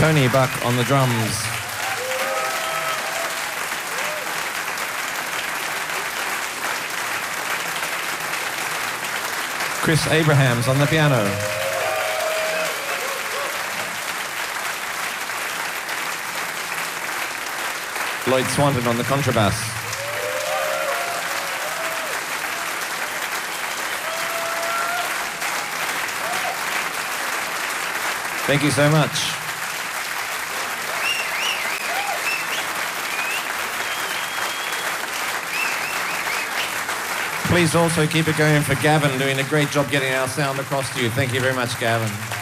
Tony Buck on the drums. Chris Abrahams on the piano. Lloyd Swanton on the contrabass. Thank you so much. Please also keep it going for Gavin, doing a great job getting our sound across to you. Thank you very much, Gavin.